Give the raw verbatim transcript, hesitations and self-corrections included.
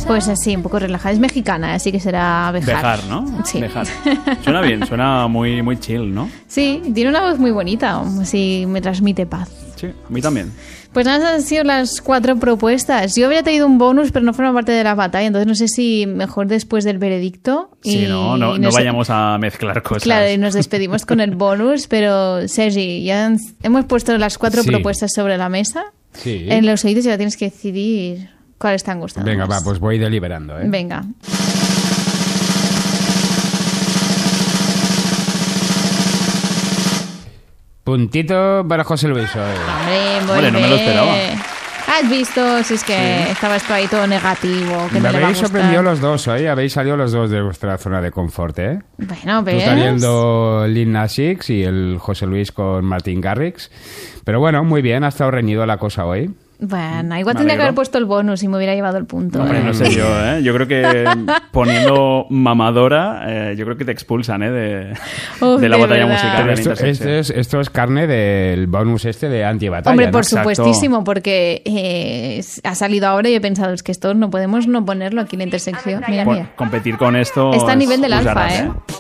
Pues así, un poco relajada. Es mexicana, así que será Bejar. Bejar, ¿no? Sí. Bejar. Suena bien, suena muy, muy chill, ¿no? Sí, tiene una voz muy bonita, así me transmite paz. Sí, a mí también. Pues nada, han sido las cuatro propuestas. Yo habría tenido un bonus, pero no forma parte de la batalla, entonces no sé si mejor después del veredicto. Sí, y no, no, no vayamos a mezclar cosas. Claro, y nos despedimos con el bonus, pero Sergi, ya han- hemos puesto las cuatro Sí. propuestas sobre la mesa. Sí. En los oídos ya tienes que decidir cuáles te han gustado Venga, más. va, pues voy deliberando, ¿eh? Venga. Puntito para José Luis hoy. Hombre, muy Hombre, no me lo bien. esperaba. Has visto, si es que estabas tú ahí todo negativo, que Me no le va a habéis gustar. sorprendido los dos hoy, habéis salido los dos de vuestra zona de confort, ¿eh? Bueno, Tú ¿ves? saliendo Lil Nas X y el José Luis con Martin Garrix. Pero bueno, muy bien, ha estado reñido la cosa hoy. Bueno, igual Me tendría que alegro. haber puesto el bonus y me hubiera llevado el punto. Hombre, no sé yo, ¿eh? Yo creo que poniendo mamadora, eh, yo creo que te expulsan, ¿eh? De, Uf, de la de batalla verdad. musical. Pero de la esto, intersección. esto es, esto es carne del bonus este de anti-batalla, Hombre, ¿no? por Exacto. supuestísimo, porque eh, ha salido ahora y he pensado, es que esto no podemos no ponerlo aquí en la intersección. Mira, Con- mira. competir con esto Está a es nivel del alfa, usarás, ¿eh?